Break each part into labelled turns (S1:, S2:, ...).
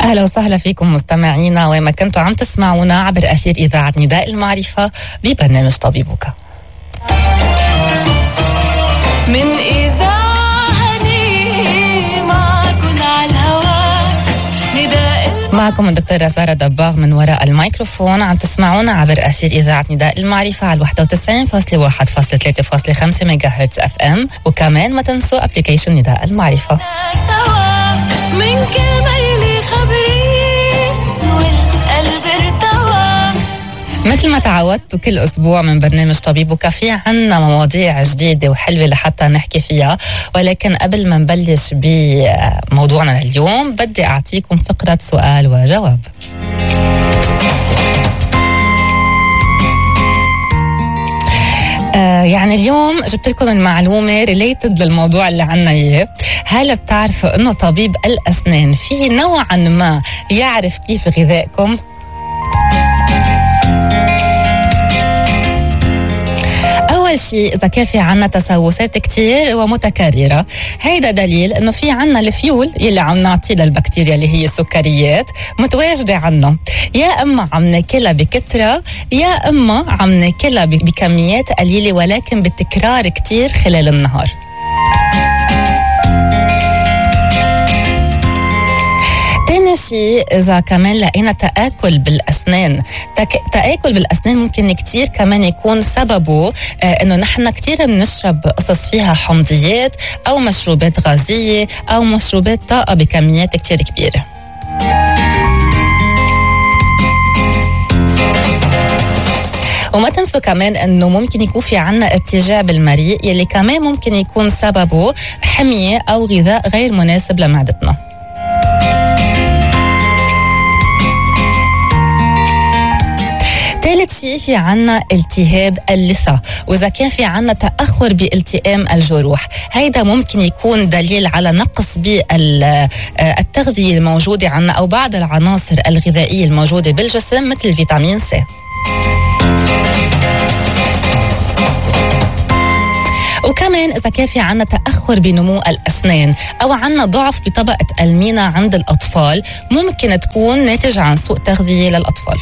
S1: أهلا وسهلا فيكم مستمعينا وين ما كنتوا عم تسمعونا عبر أثير إذاعة نداء المعرفة ببرنامج طبيبك.
S2: من معكم على الهواء نداء
S1: معكم الدكتورة سارة دباغ من وراء الميكروفون. عم تسمعونا عبر أثير إذاعة نداء المعرفة على 91.1.3.5 ميجا هرتز اف ام، وكمان ما تنسوا ابليكيشن نداء المعرفة.
S2: من كلمة اللي خبرين والقلب ارتوى.
S1: مثل ما تعودتوا كل أسبوع من برنامج طبيبك في عنا مواضيع جديدة وحلوة لحتى نحكي فيها، ولكن قبل ما نبلش بموضوعنا اليوم بدي أعطيكم فقرة سؤال وجواب. يعني اليوم جبت لكم المعلومة ريليتد للموضوع اللي عنا إياه. هلا بتعرفوا إنه طبيب الأسنان في نوعا ما يعرف كيف غذائكم؟ أول شيء إذا كان في عنا تسوسات كتير ومتكررة، هيدا دليل إنه في عنا الفيول يلي عم نعطيه للبكتيريا اللي هي السكريات متواجدة عنا، يا إما عم ناكلها بكترة يا إما عم ناكلها بكميات قليلة ولكن بتكرار كتير خلال النهار. تاني شيء إذا كمان لقينا تآكل بالأسنان، تآكل بالأسنان ممكن كتير كمان يكون سببه إنه نحن كتير بنشرب قصص فيها حمضيات أو مشروبات غازية أو مشروبات طاقة بكميات كتير كبيرة. وما تنسوا كمان انه ممكن يكون في عنا ارتجاع بالمريء يلي كمان ممكن يكون سببه حمية او غذاء غير مناسب لمعدتنا. ثالث شيء في عنا التهاب اللثة، وإذا كان في عنا تأخر بالتئام الجروح، هيدا ممكن يكون دليل على نقص بالتغذية الموجودة عنا أو بعض العناصر الغذائية الموجودة بالجسم مثل فيتامين سي. وكمان إذا كان في عنا تأخر بنمو الأسنان أو عنا ضعف بطبقة المينا عند الأطفال، ممكن تكون ناتج عن سوء تغذية للأطفال.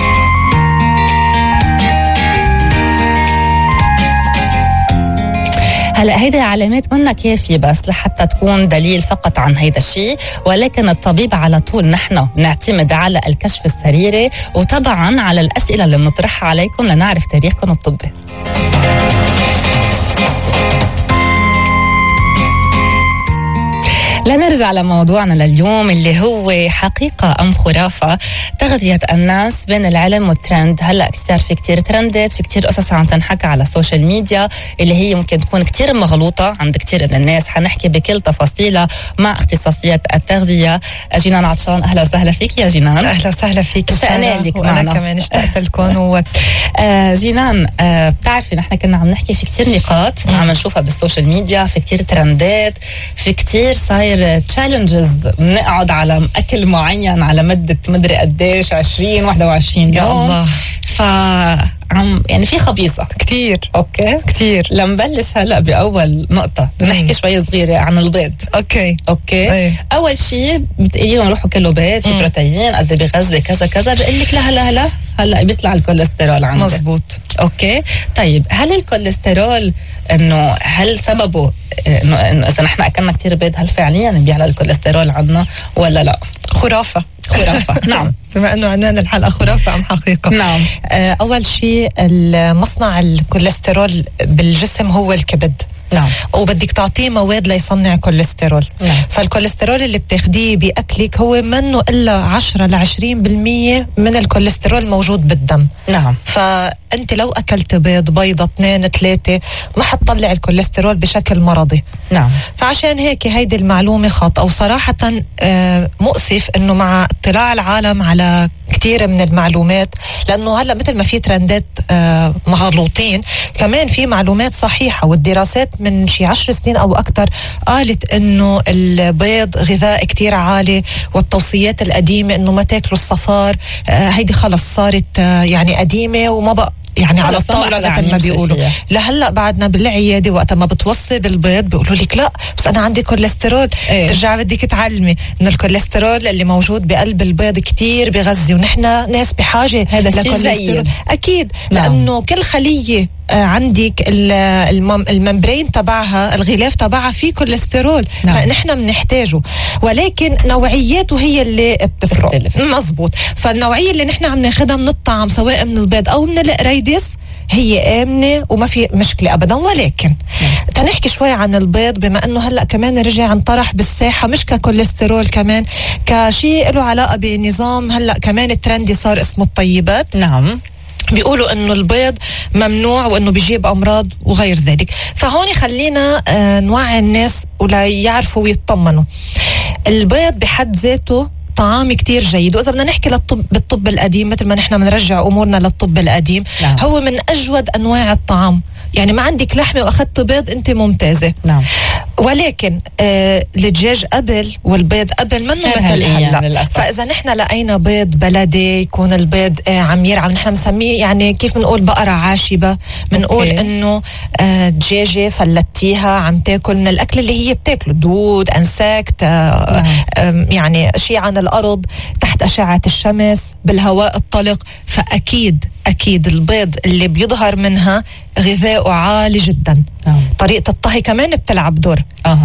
S1: هلا هيدا علامات منا كافية بس لحتى تكون دليل فقط عن هيدا الشيء، ولكن الطبيب على طول نحن نعتمد على الكشف السريري وطبعا على الأسئلة اللي بنطرحها عليكم لنعرف تاريخكم الطبي. لنرجع لموضوعنا لليوم اللي هو حقيقة أم خرافة تغذية الناس بين العلم والترند. هلأ صار في كتير ترندات، في كتير قصص عم تنحكى على السوشيال ميديا اللي هي ممكن تكون كتير مغلوطة عند كتير من الناس. حنحكي بكل تفاصيلها مع اختصاصية التغذية. جينان عطشان، أهلا وسهلا فيك يا جينان.
S3: أهلا وسهلا فيك
S1: سارة،
S3: وأنا كمان اشتقت لكم.
S1: جينان، بتعرفي نحن كنا عم نحكي في كتير نقاط عم نشوفها بالسوشيال ميديا، في كتير ترندات، في كتير صاير تشالنجز بنقعد على أكل معين على مدة مدري قديش 20-21
S3: يا
S1: يوم.
S3: الله.
S1: عم يعني في خبيصة
S3: كتير.
S1: اوكي
S3: كتير.
S1: لنبلش هلا باول نقطة، نحكي شوي صغيرة عن البيض.
S3: اوكي.
S1: أي. اول شيء بتقولي لهم روحوا كلوا بيض، في بروتين قد بغذي كذا كذا، بقول لك لا هلا بيطلع الكوليسترول عندك.
S3: مزبوط.
S1: اوكي طيب، هل الكوليسترول انه هل سببه انه اذا نحن اكلنا كتير بيض هل فعليا بيعلى الكوليسترول عندنا ولا لا؟
S3: خرافة.
S1: نعم.
S3: بما انه عنوان الحلقة خرافة ام حقيقة.
S1: نعم.
S3: اول شيء مصنع الكوليسترول بالجسم هو الكبد.
S1: نعم.
S3: وبدك تعطيه مواد ليصنع كوليسترول.
S1: نعم.
S3: فالكوليسترول اللي بتاخديه بأكلك هو منه إلا 10-20% من الكوليسترول موجود بالدم.
S1: نعم.
S3: فأنت لو أكلت بيضة 2-3 ما حتطلع الكوليسترول بشكل مرضي.
S1: نعم.
S3: فعشان هيك هيدي المعلومة خاطئة، وصراحة مؤسف إنه مع اطلاع العالم على كتير من المعلومات، لأنه هلأ مثل ما في ترندات مغلوطين، كمان في معلومات صحيحة، والدراسات من شي 10 سنين أو أكتر قالت إنه البيض غذاء كتير عالي، والتوصيات القديمة إنه ما تاكلوا الصفار هيدي خلص صارت يعني قديمة وما بقى يعني على
S1: خلص
S3: الطاوله
S1: ما حدا
S3: مثل
S1: عم
S3: ما
S1: يمشي
S3: بيقولوا.
S1: فيها.
S3: لهلا بعدنا بالعياده وقت ما بتوصي بالبيض بيقولوا لك لا بس انا عندي كوليسترول.
S1: إيه.
S3: ترجع بدك تعلمي انه الكوليسترول اللي موجود بقلب البيض كتير بغذي، ونحن ناس بحاجه
S1: هذا الشيء
S3: لكوليسترول
S1: جيد.
S3: اكيد.
S1: نعم.
S3: لانه كل خليه عندك الممبرين تبعها، الغلاف تبعها فيه كوليسترول.
S1: نعم.
S3: فنحن بنحتاجه، ولكن نوعياته هي اللي بتفرق.
S1: بتختلف.
S3: مزبوط. فالنوعيه اللي نحن عم ناخدها من الطعام سواء من البيض او من القريدس هي آمنة وما في مشكلة أبدا. ولكن تنحكي شوي عن البيض، بما أنه هلأ كمان رجع انطرح بالساحة مش ككوليسترول، كمان كشيء له علاقة بنظام هلأ كمان الترندي صار اسمه الطيبات.
S1: نعم.
S3: بيقولوا انه البيض ممنوع وانه بيجيب امراض وغير ذلك. فهون خلينا نوعي الناس ولا يعرفوا ويطمنوا. البيض بحد ذاته طعام كتير جيد، وإذا بدنا نحكي بالطب القديم مثل ما نحن بنرجع أمورنا للطب القديم.
S1: نعم.
S3: هو من أجود أنواع الطعام. يعني ما عندك لحمة وأخذت بيض أنت ممتازة.
S1: نعم.
S3: ولكن الدجاج قبل والبيض قبل منه مثل هلا.
S1: للأسف.
S3: فإذا نحن لقينا بيض بلدي يكون البيض عم يرعى، نحن بنسميه يعني كيف بنقول بقرة عاشبة، بنقول
S1: أوكي.
S3: إنه دجاجة فلتيها عم تاكل من الأكل اللي هي بتاكله، دود، انسكت، يعني شيء عن الأرض تحت أشعة الشمس بالهواء الطلق. فأكيد البيض اللي بيظهر منها غذاؤه عالي جدا. طريقة الطهي كمان بتلعب دور.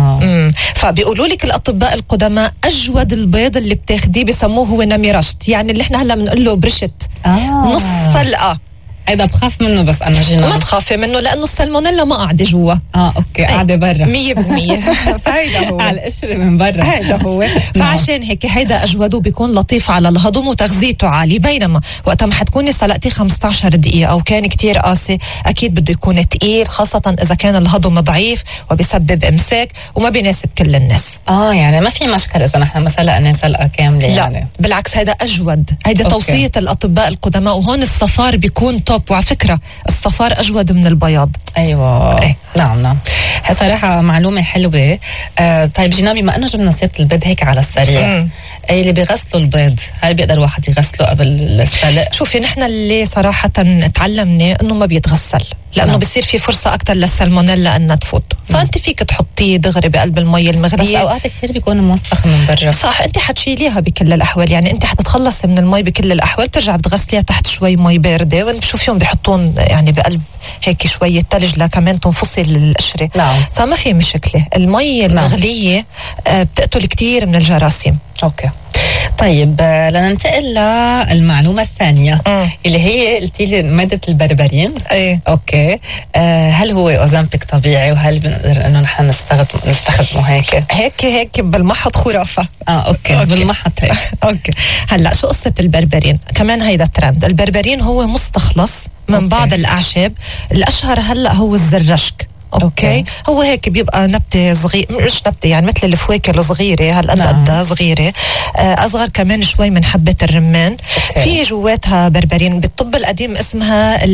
S3: فبيقولوا لك الأطباء القدماء أجود البيض اللي بتاخديه بسموه هو نميرشت، يعني اللي احنا هلا بنقول له برشت. نص سلقة.
S1: هيدا بخاف منه، بس أنا جينا
S3: ما تخافي منه لأنه السلمونيلا ما قاعدة جوا.
S1: أوكي، قاعدة برا
S3: 100%. فهيدا هو
S1: على القشرة من برا.
S3: هيدا هو. فعشان هيك هيدا أجوده، بيكون لطيف على الهضم وتغذيته عالي. بينما وقت ما حتكوني سلقتي 15 دقيقة أو كان كتير قاسي، أكيد بده يكون تقيل، خاصة إذا كان الهضم ضعيف وبيسبب إمساك وما بيناسب كل الناس.
S1: يعني ما في مشكلة إذا نحن ما سلقنا سلقة كاملة.
S3: لا
S1: يعني
S3: بالعكس، هيدا أجود. هيدا توصية الأطباء القدماء. وهون الصفار بيكون توب. وعلى فكرة الصفار أجود من البياض.
S1: أيوة.
S3: إيه.
S1: نعم. صراحة معلومة حلوة. طيب جينا، بما أنه جبنا سيرة البيض هيك على السريع، أي اللي بيغسلوا البيض هل بيقدر واحد يغسله قبل السلق؟
S3: شوفي، نحن اللي صراحة تعلمنا أنه ما بيتغسل، لأنه بصير في فرصة أكتر للسلمونيلا أنها تفوت. فأنت فيك تحطيه دغري بقلب المية المغلية،
S1: بس أوقات كثير بيكون موسخ من برا.
S3: صح. أنت حتشيليها بكل الأحوال، يعني أنت حتتخلصي من المي بكل الأحوال، بترجع بتغسليها تحت شوي مي باردة. وأنت بشوفيهم بيحطون يعني بقلب هيك شوية ثلج لكمان تنفصل القشرة.
S1: نعم.
S3: فما في مشكلة. المي المغلية بتقتل كتير من الجراثيم.
S1: أوكي. طيب لننتقل للمعلومة الثانية اللي هي قلتي لي مادة البربرين.
S3: ايه.
S1: اوكي. هل هو أوزمبيك طبيعي، وهل بنقدر انه نحن نستخدمه هيك
S3: بالمحض خرافة.
S1: أوكي. بالمحض هيك.
S3: اوكي. هلا شو قصة البربرين؟ كمان هيدا ترند. البربرين هو مستخلص من بعض الأعشاب. الأشهر هلا هو الزرشك. أوكي. هو هيك بيبقى نبتة صغيرة، مش نبتة يعني مثل الفواكه الصغيرة هالقد قد صغيرة، أصغر كمان شوي من حبة الرمان. في جواتها بربرين. بالطب القديم اسمها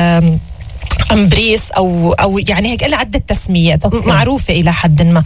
S3: أمبريس أو يعني هيك لها عدة تسميات معروفة إلى حد ما.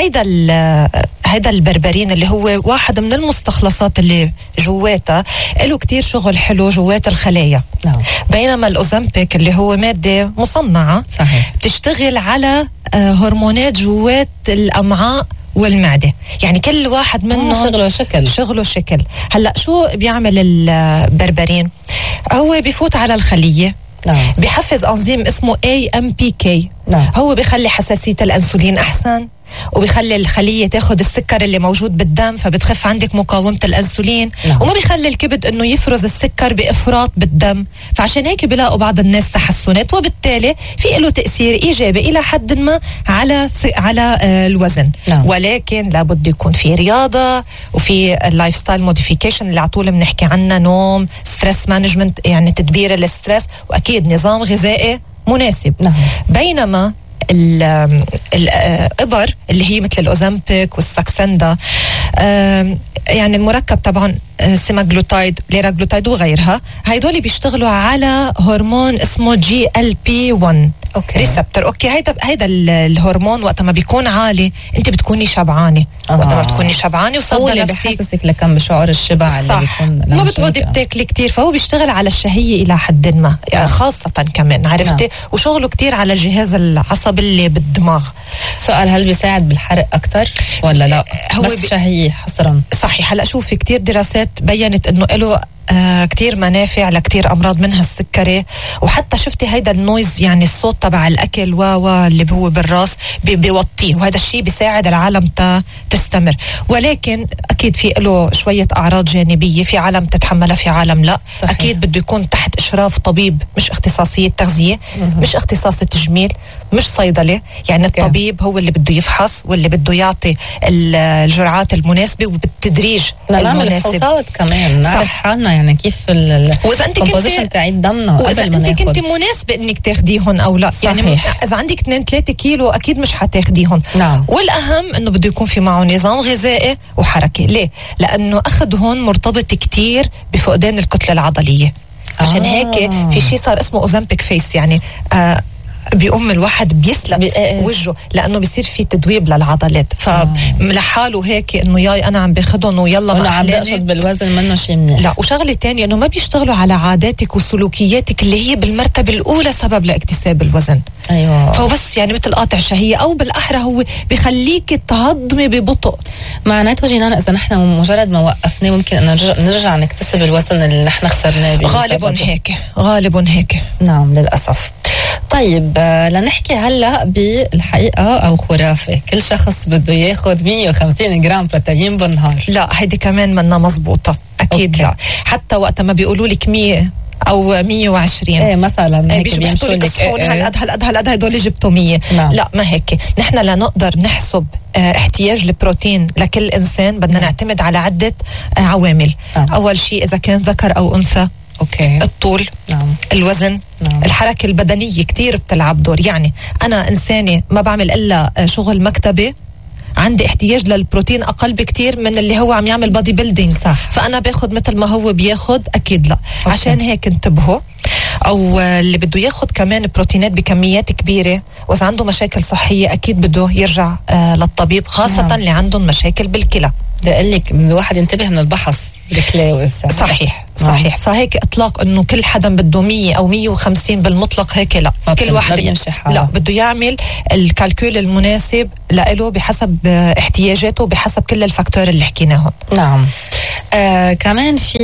S3: هيدا البربرين اللي هو واحد من المستخلصات اللي جواتها له كتير شغل حلو جوات الخلايا. بينما الأوزمبيك اللي هو مادة مصنعة، صحيح، بتشتغل على هرمونات جوات الأمعاء والمعدة. يعني كل واحد منهم شغله شكل. هلأ شو بيعمل البربرين؟ هو بيفوت على الخلية، بيحفز أنزيم اسمه AMPK. هو بيخلي حساسية الأنسولين أحسن، وبيخلي الخلية تاخد السكر اللي موجود بالدم، فبتخف عندك مقاومة الأنسولين. وما بيخلي الكبد انه يفرز السكر بإفراط بالدم. فعشان هيك بيلاقوا بعض الناس تحسنات، وبالتالي في له تأثير إيجابي إلى حد ما على الوزن. ولكن لابد يكون في رياضة، وفي اللايف ستايل موديفيكيشن اللي عطول بنحكي عنها، نوم، ستريس مانجمنت يعني تدبير الستريس، وأكيد نظام غذائي مناسب. بينما الإبر اللي هي مثل الأوزمبيك والساكسندا، يعني المركب طبعا سيماغلوتايد، ليراغلوتايد وغيرها، هيدول بيشتغلوا على هرمون اسمه GLP-1.
S1: أوكي.
S3: ريسبتور. اوكي، هيدا الهرمون وقت ما بيكون عالي انت بتكوني شبعانه. وقت ما بتكوني شبعانه
S1: هو
S3: وصدى
S1: اللي
S3: نفسك
S1: بحسسك لكم بشعور الشبع اللي
S3: صح،
S1: بيكون
S3: ما بتقعدي بتاكلي كتير، فهو بيشتغل على الشهية إلى حد ما، يعني خاصة كمان عرفتي. وشغله كتير على الجهاز العصبي اللي بالدماغ.
S1: سؤال، هل بيساعد بالحرق أكتر ولا لا؟
S3: هو
S1: بس شهية حصرا.
S3: صحيح. هلا شوف، في كتير دراسات بيّنت انه له كتير منافع لكتير امراض منها السكري. وحتى شفتي هيدا النويز، يعني الصوت تبع الاكل اللي هو بالراس بيوطيه، وهذا الشيء بيساعد العالم تستمر. ولكن اكيد في له شويه اعراض جانبيه، في عالم تتحملها في عالم لا.
S1: صحيح.
S3: اكيد بده يكون تحت اشراف طبيب، مش اختصاصيه تغذيه، مش اختصاصي تجميل، مش صيدله. يعني الطبيب هو اللي بده يفحص واللي بده يعطي الجرعات المناسبه وبالتدريج
S1: نعمل
S3: المناسب.
S1: فحوصات كمان، نعرف حالنا يعني كيف
S3: واذا انت
S1: الكومبوزيشن تاعي دمنا،
S3: واذا
S1: قبل ما
S3: انت
S1: ناخد.
S3: كنت مناسبه انك تاخديهم او لا.
S1: صحيح.
S3: يعني اذا عندك 2-3 كيلو اكيد مش حتاخديهم.
S1: نعم.
S3: والاهم انه بده يكون في معه نظام غذائي وحركه. ليه؟ لانه اخذهم مرتبط كتير بفقدان الكتله العضليه. عشان هيك في شيء صار اسمه اوزامبيك فيس، يعني بيقوم الواحد بيسلق وجهه لانه بيصير في تدويب للعضلات. فلحاله هيك انه ياي انا عم باخدهم ويلا
S1: انا عم بقصد بالوزن منه شيء منيح.
S3: لا، وشغله تانية انه ما بيشتغلوا على عاداتك وسلوكياتك اللي هي بالمرتبه الاولى سبب لاكتساب الوزن.
S1: ايوه.
S3: فهو بس يعني مثل قاطع شهيه، او بالاحرى هو بخليك تهضمي ببطء.
S1: معناته جينان اذا نحن مجرد ما وقفنا ممكن ان نرجع نكتسب الوزن اللي نحن خسرناه.
S3: غالبا هيك.
S1: نعم للاسف. طيب لنحكي هلا بالحقيقه او خرافه، كل شخص بده ياخذ 150 جرام بروتين بالنهار.
S3: لا، هيدي كمان منا مزبوطه اكيد. لا، حتى وقت ما بيقولوا لك 100 او 120
S1: ايه مثلا هيك
S3: بيجوا بيحطوا لك صحون هالقد هدول جبتوا 100.
S1: نعم.
S3: لا، ما هيك. نحن لنقدر نحسب احتياج البروتين لكل انسان بدنا نعتمد على عده عوامل. اول شيء اذا كان ذكر او انثى.
S1: اوكي.
S3: الطول.
S1: نعم.
S3: الوزن. نعم. الحركه البدنيه كتير بتلعب دور. يعني انا انسانه ما بعمل الا شغل مكتبي، عندي احتياج للبروتين اقل بكتير من اللي هو عم يعمل بادي بيلدينج.
S1: صح.
S3: فانا باخد مثل ما هو بياخد؟ اكيد لا. أوكي. عشان هيك انتبهوا. او اللي بده ياخد كمان بروتينات بكميات كبيره واذا عنده مشاكل صحيه اكيد بده يرجع للطبيب، خاصه
S1: نعم.
S3: اللي عندهم مشاكل بالكلى.
S1: بدي اقول لك الواحد ينتبه من البحص بالكلاوي.
S3: صحيح. فهيك اطلاق انه كل حدا بده 100 او 150 بالمطلق هيك لا.
S1: كل واحد يمشي حاله.
S3: لا، بده يعمل الكالكول المناسب له بحسب احتياجاته، بحسب كل الفاكتور اللي حكيناهم.
S1: نعم. كمان في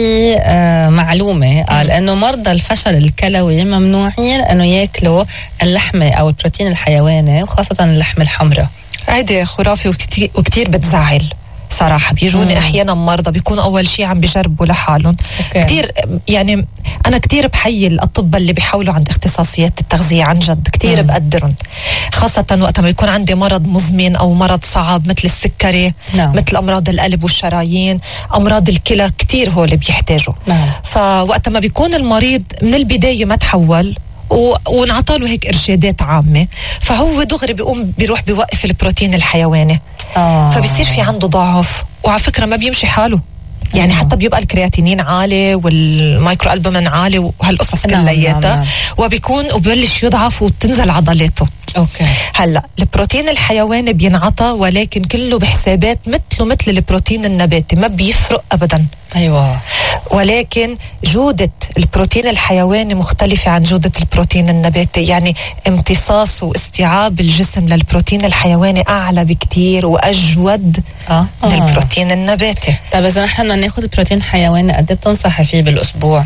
S1: معلومة قال انه مرضى الفشل الكلوي ممنوعين انه ياكلوا اللحمة او البروتين الحيواني، وخاصة اللحمة الحمراء.
S3: هيدي خرافي وكتير بتزعل صراحة. بيجوني أحيانا مرضى بيكونوا أول شيء عم بيجربوا لحالهم. كتير يعني أنا كتير بحيي الأطباء اللي بيحاولوا عند اختصاصيات التغذية، عن جد كتير بقدرهم، خاصة وقت ما يكون عندي مرض مزمن أو مرض صعب مثل السكري. مثل أمراض القلب والشرايين، أمراض الكلى، كتير هو اللي بيحتاجوا. فوقت ما بيكون المريض من البداية ما تحول ونعطاله هيك إرشادات عامة، فهو دغري بيروح بيوقف البروتين الحيواني. فبيصير في عنده ضعف، وعلى فكرة ما بيمشي حاله. يعني حتى بيبقى الكرياتينين عالي والمايكرو ألبومين عالي وهالقصص كلياتها. وبيكون وبيبلش يضعف وتنزل عضلاته.
S1: اوكي.
S3: هلا البروتين الحيواني بينعطى، ولكن كله بحسابات مثل البروتين النباتي، ما بيفرق ابدا.
S1: ايوه.
S3: ولكن جودة البروتين الحيواني مختلفة عن جودة البروتين النباتي. يعني امتصاص واستيعاب الجسم للبروتين الحيواني أعلى بكتير وأجود من البروتين النباتي.
S1: طيب إذا نحن بدنا ناخذ البروتين الحيواني قد ايه بتنصحي فيه بالأسبوع؟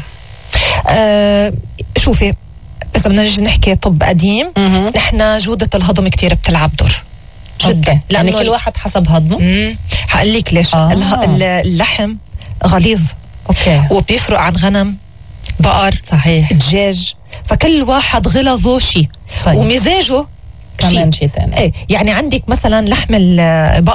S3: شوفي، إذا بدنا نجي نحكي طب قديم، نحن جودة الهضم كتير بتلعب دور جدا.
S1: يعني كل واحد حسب هضمه.
S3: هقلك ليش. اللحم غليظ.
S1: اوكي.
S3: وبيفرق عن غنم، بقر،
S1: صحيح،
S3: دجاج. فكل واحد غلظه شيء. طيب. ومزاجه
S1: كمان شيء ثاني.
S3: ايه، يعني عندك مثلا لحم البقر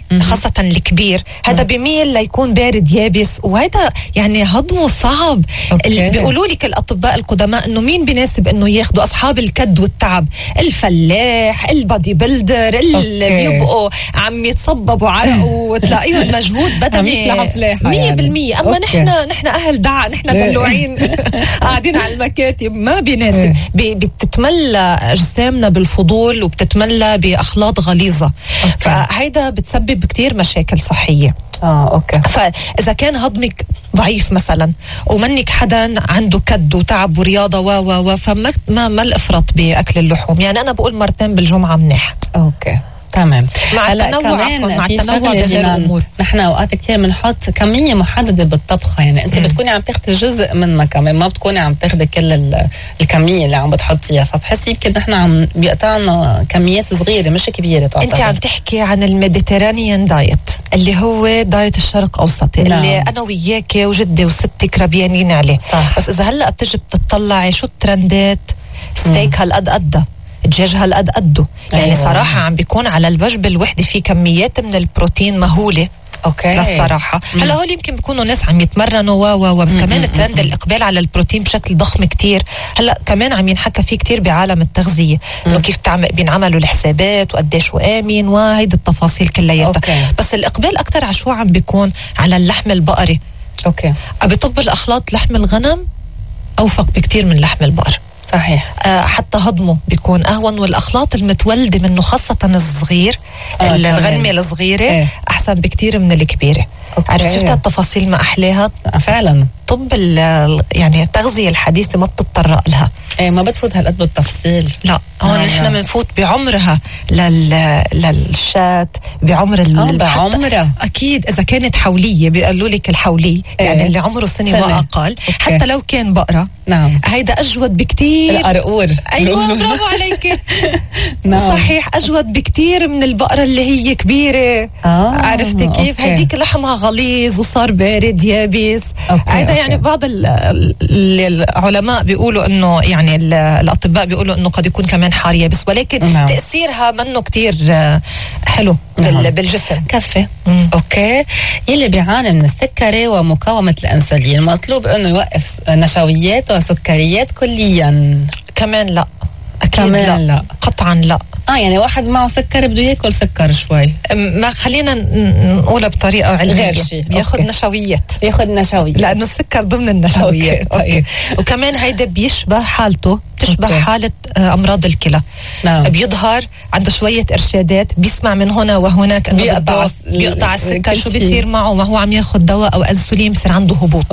S3: خاصة الكبير هذا بيميل ليكون بارد يابس، وهذا يعني هضمه صعب. بيقولوا لك الأطباء القدماء إنه مين بيناسب إنه ياخدوا أصحاب الكد والتعب، الفلاح، البادي بيلدر، اللي بيبقوا عم يتصببوا عرقوا وتلاقيهم مجهود بدني 100%. أما نحن أهل دعاء، نحن دلوعين قاعدين على المكاتب، ما بيناسب. بتتملى أجسامنا بالفضول وبتتملى بأخلاط غليظة، فهيدا بتسبب كتير مشاكل صحية.
S1: اوكي.
S3: فاذا كان هضمك ضعيف مثلا ومنك حدا عنده كد وتعب ورياضه فما ما الافراط باكل اللحوم. يعني انا بقول مرتين بالجمعه منيح.
S1: اوكي تمام.
S3: مع التنوع، مع التنوع
S1: بالامور. نحن اوقات كثير بنحط كميه محدده بالطبخه، يعني انت بتكوني عم تاخذي جزء منها كمان، ما بتكوني عم تاخذي كل الكميه اللي عم بتحطيها، فبحس يمكن نحن عم بيقطعنا كميات صغيره مش كبيره تعتبر.
S3: انت عم تحكي عن الميديترانيان دايت اللي هو دايت الشرق اوسطي. نعم. اللي انا وياك وجدي وستك ربيانين عليه.
S1: صح.
S3: بس اذا هلا بتجي بتطلعي شو الترندات، ستيك هالقد قده، الدجاج هالقد قده. يعني أيوة. صراحة عم بيكون على الوجبة الوحدة في كميات من البروتين مهولة.
S1: اوكي.
S3: للصراحة هلا هول يمكن بيكونوا ناس عم يتمرنوا بس كمان الترند الإقبال على البروتين بشكل ضخم كتير. هلا كمان عم ينحكى فيه كتير بعالم التغذية، انه كيف بينعملوا الحسابات وقديش وآمن وهيدي التفاصيل كلياتها. بس الإقبال أكتر على شو عم بيكون على اللحم البقري.
S1: اوكي.
S3: بطب الأخلاط لحم الغنم أوفق بكتير من لحم البقر.
S1: صحيح.
S3: حتى هضمه بيكون أهون، والأخلاط المتولدة منه خاصة الصغير، الغنمة الصغيرة أحسن بكتير من الكبيرة. عرفت شفت التفاصيل ما أحلاها
S1: فعلا.
S3: طب يعني التغذية الحديثة ما بتتطرق لها.
S1: ما بتفوت هالقد بالتفصيل.
S3: لا هون نحن بنفوت بعمرها للشات، بعمر
S1: بعمرها
S3: أكيد. إذا كانت حولية بيقولوا لك الحولي، يعني اللي عمره سنة وأقل. حتى لو كان بقرة.
S1: نعم.
S3: هيدا أجود بكتير.
S1: القرقور.
S3: أيوة برافو عليك.
S1: نعم.
S3: صحيح، أجود بكتير من البقرة اللي هي كبيرة. عرفتي كيف؟ هيديك لحمها غليظ وصار بارد يابس. هيدا يعني بعض العلماء بيقولوا إنه يعني الأطباء بيقولوا إنه قد يكون كمان حار يابس، ولكن
S1: نعم.
S3: تأثيرها منه كتير حلو. نعم. بالجسم.
S1: كفي. اوكي. يلي بيعاني من السكري ومقاومة الأنسولين مطلوب إنه يوقف نشويات وسكريات كليا؟
S3: كمان لا، أكيد
S1: كمان لا،
S3: قطعا لا.
S1: يعني واحد معه سكر بده ياكل سكر شوي.
S3: ما خلينا نقولها بطريقة علمية،
S1: غير شيء
S3: بياخد نشويات.
S1: لأنه
S3: السكر ضمن النشويات. أوكي. وكمان هيدا بيشبه حالته، بتشبه حالة أمراض الكلى.
S1: نعم.
S3: بيظهر عنده شوية إرشادات، بيسمع من هنا وهناك إنه بيقطع السكر. شو بيصير معه؟ ما هو عم ياخد دواء أو أنسولين بيصير عنده هبوط.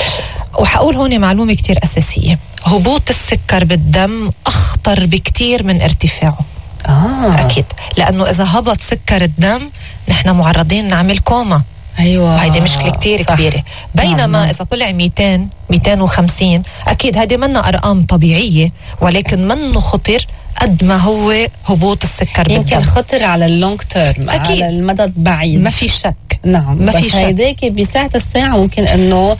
S3: وحقول هون معلومة كتير أساسية، هبوط السكر بالدم أخطر بكتير من ارتفاعه. أكيد، لأنه إذا هبط سكر الدم نحن معرضين نعمل كوما.
S1: أيوة.
S3: وهيدي مشكلة كتير كبيرة. بينما إذا طلع 200 250 أكيد هذه منا أرقام طبيعية، ولكن منه خطر قد ما هو هبوط السكر بالدم.
S1: يمكن خطر على اللونج تيرم، على المدى البعيد،
S3: ما في شك.
S1: نعم.
S3: ما في شك.
S1: هيداك بساعة الساعة ممكن انه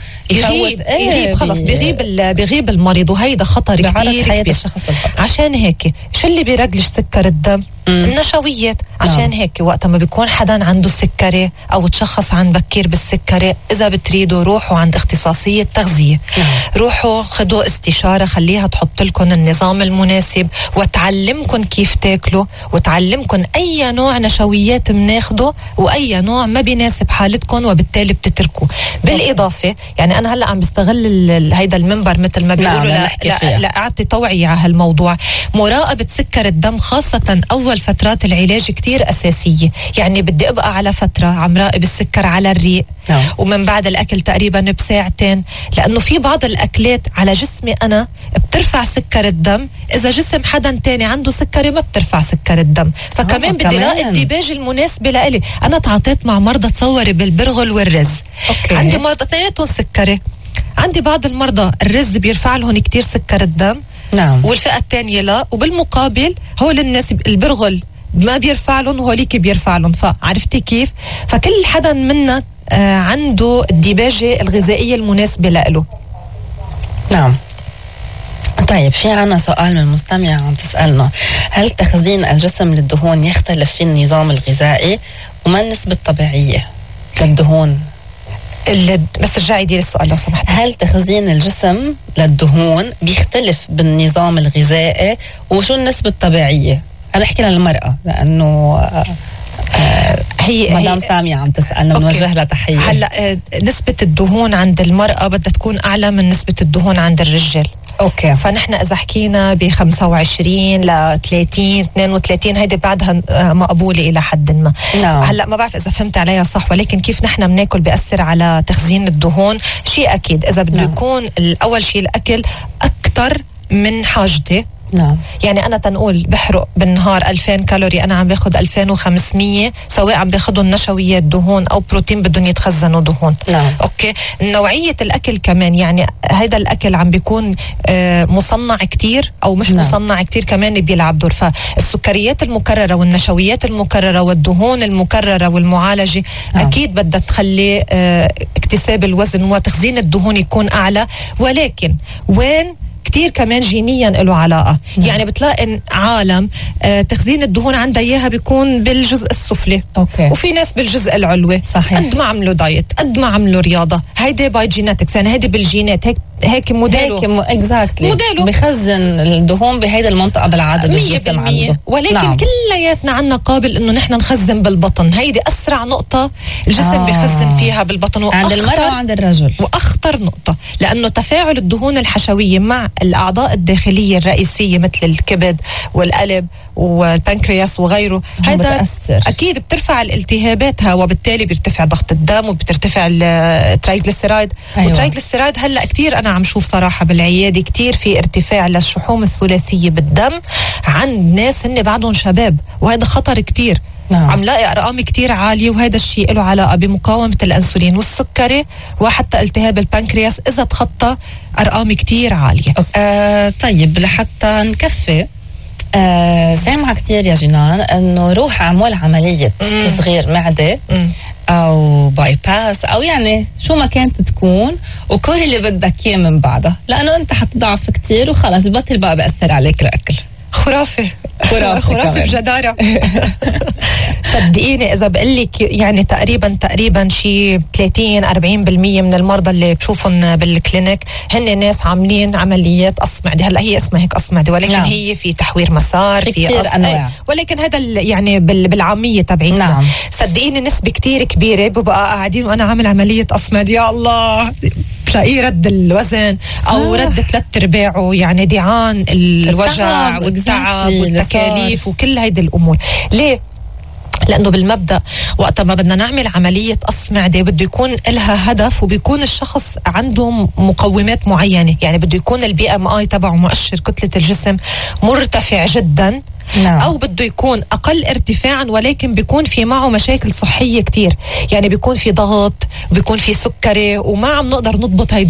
S3: يغيب خلص، بيغيب المريض، وهيدا خطر كتير
S1: حياة
S3: كبير.
S1: الشخص الخطر.
S3: عشان هيك شو اللي بيرجلش سكر الدم؟ النشويات. عشان هيك وقت ما بيكون حدا عنده سكري او تشخص عن بكير بالسكري، اذا بتريدوا روحوا عند اختصاصية تغذية. روحوا خدوا استشارة، خليها تحط لكم النظام المناسب وتعلمكم كيف تاكلوا، وتعلمكم اي نوع نشويات بناخده واي نوع ما بيناسب حالتكم، وبالتالي بتتركوا. بالاضافة يعني انا هلا عم بستغل هيدا المنبر مثل ما بيقولوا لأعطي توعية على هالموضوع. مراقبة سكر الدم خاصة اول فترات العلاج كتير اساسية. يعني بدي ابقى على فترة عم راقب السكر على الريق، ومن بعد الاكل تقريبا بساعتين، لانه في بعض الاكلات على جسمي انا بترفع سكر الدم، اذا جسم حدا تاني عنده سكري ما بترفع سكر الدم. فكمان بدي لاقي الديباج المناسبة لإلي. انا تعاطيت مع مرضى تصوري بالبرغل والرز. عندي مرضى اثنيناتهم سكري. عندي بعض المرضى الرز بيرفع لهم كتير سكر الدم،
S1: نعم،
S3: والفئة الثانية لا. وبالمقابل هول الناس البرغل ما بيرفع لهم وهوليك بيرفع لهم. فعرفتي كيف؟ فكل حدا منا عنده الديباجة الغذائية المناسبة له.
S1: نعم. طيب في عنا سؤال من مستمع عم تسألنا: هل تخزين الجسم للدهون يختلف في النظام الغذائي؟ وما النسبة الطبيعية للدهون؟
S3: بس رجعي دي السؤال لو سمحت.
S1: هل تخزين الجسم للدهون بيختلف بالنظام الغذائي؟ وشو النسبة الطبيعية؟ أنا أحكي للمرأة لأنه
S3: هي
S1: مدام سامية عم تسألنا، بنوجه لها تحية.
S3: هلا نسبة الدهون عند المرأة بدها تكون أعلى من نسبة الدهون عند الرجال.
S1: اوكي،
S3: فنحن اذا حكينا ب 25 ل 30 32 هيدي بعدها مقبوله الى حد ما.
S1: نعم.
S3: هلا ما بعرف اذا فهمت عليها صح، ولكن كيف نحن بناكل بيأثر على تخزين الدهون شيء اكيد. اذا بده يكون اول شيء الاكل اكثر من حاجتي.
S1: نعم.
S3: يعني أنا تنقول بحرق بالنهار 2000 كالوري، أنا عم باخد 2500 سواء عم باخدهم نشويات دهون أو بروتين بدهم يتخزنوا دهون.
S1: نعم.
S3: أوكي، نوعية الأكل كمان، يعني هذا الأكل عم بيكون مصنع كتير أو مش
S1: نعم.
S3: مصنع كتير كمان بيلعب دور. فالسكريات المكررة والنشويات المكررة والدهون المكررة والمعالجة
S1: نعم.
S3: أكيد بدها تخلي اكتساب الوزن وتخزين الدهون يكون أعلى. ولكن وين كتير كمان جينيا له علاقة. يعني بتلاقي عالم تخزين الدهون عندها إياها بيكون بالجزء السفلي.
S1: أوكي.
S3: وفي ناس بالجزء العلوي.
S1: صحيح.
S3: قد ما عملوا دايت، قد ما عملوا رياضة، هيدي باي جيناتكس، يعني هيدي بالجينات، هيك موديله،
S1: اكزاكتلي
S3: موديله
S1: بخزن الدهون بهيدي المنطقة بالعادة بالجسم عنده.
S3: ولكن
S1: نعم.
S3: كلياتنا عنا قابل انه نحن نخزن بالبطن. هيدي اسرع نقطة الجسم بخزن فيها بالبطن،
S1: عند المرأة وعند الرجل.
S3: واخطر نقطة، لانه تفاعل الدهون الحشوية مع الاعضاء الداخلية الرئيسية مثل الكبد والقلب والبنكرياس وغيره، هذا
S1: بتأثر.
S3: اكيد بترفع الالتهابات، وبالتالي بيرتفع ضغط الدم وبترتفع الترايغليسيرايد.
S1: أيوة.
S3: والترايغليسيرايد هلا كتير انا عم شوف صراحة بالعيادة كتير في ارتفاع للشحوم الثلاثية بالدم عند ناس هن بعدهم شباب، وهذا خطر كتير.
S1: نعم.
S3: عم لاقي ارقام كتير عالية، وهذا الشيء له علاقة بمقاومة الانسولين والسكري وحتى التهاب البنكرياس اذا تخطى ارقام كتير عالية.
S1: طيب لحتى نكفي، سامعة كتير يا جنان انه روح اعمل عملية تصغير معدة او باي باس او يعني شو ما كانت تكون، وكل اللي بدك اياه من بعدها، لانه انت حتضعف كتير وخلص ببطل بقى بأثر عليك الاكل.
S3: خرافة
S1: خرافة
S3: بجدارة. صدقيني إذا بقلك يعني تقريبا شي 30-40% من المرضى اللي بشوفهم بالكلينيك هن ناس عاملين عمليات قص معدة. هلا هي اسمها هيك قص معدة، ولكن
S1: نعم.
S3: هي في تحوير مسار، في
S1: كتير أنواع.
S3: ولكن هذا يعني بالعامية تبعيتنا.
S1: نعم.
S3: صدقيني نسبة كتير كبيرة ببقى قاعدين وأنا عامل عملية قص معدة، يا الله تلاقيه رد الوزن أو رد 3/4، يعني ديعان الوجع والتعب والتكاليف وكل هيدي الأمور. ليه؟ لأنه بالمبدأ وقت ما بدنا نعمل عملية قص معدة بده يكون لها هدف، وبيكون الشخص عنده مقومات معينة. يعني بده يكون الBMI تبعه مؤشر كتلة الجسم مرتفع جدا.
S1: نعم.
S3: أو بده يكون أقل ارتفاعا ولكن بيكون في معه مشاكل صحية كتير، يعني بيكون في ضغط، بيكون في سكري، وما عم نقدر نضبط هيدول